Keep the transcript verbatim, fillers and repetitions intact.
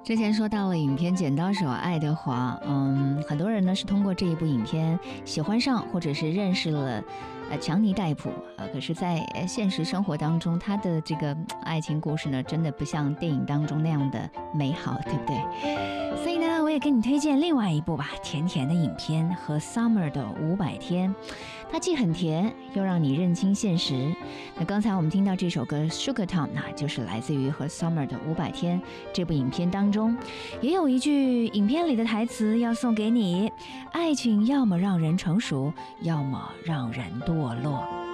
之前说到了影片《剪刀手爱德华》，嗯，很多人呢是通过这一部影片喜欢上或者是认识了呃强尼戴普啊、呃，可是，在现实生活当中，他的这个爱情故事呢，真的不像电影当中那样的美好，对不对？所以呢，我也给你推荐另外一部吧，甜甜的影片和 Summer 的五百天，它既很甜，又让你认清现实。那刚才我们听到这首歌 Sugar Tom， 那就是来自于和 Summer 的五百天这部影片当中，也有一句影片里的台词要送给你：爱情要么让人成熟，要么让人堕落。